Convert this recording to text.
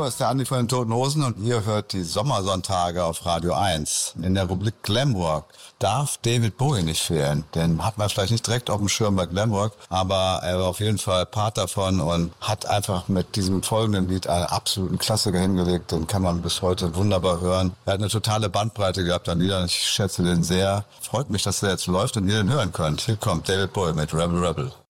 das ist der Andi von den Toten Hosen und ihr hört die Sommersonntage auf Radio 1. In der Rubrik Glamrock darf David Bowie nicht fehlen. Den hat man vielleicht nicht direkt auf dem Schirm bei Glamrock, aber er war auf jeden Fall Part davon und hat einfach mit diesem folgenden Lied einen absoluten Klassiker hingelegt. Den kann man bis heute wunderbar hören. Er hat eine totale Bandbreite gehabt an Liedern. Ich schätze den sehr. Freut mich, dass der jetzt läuft und ihr den hören könnt. Hier kommt David Bowie mit Rebel Rebel.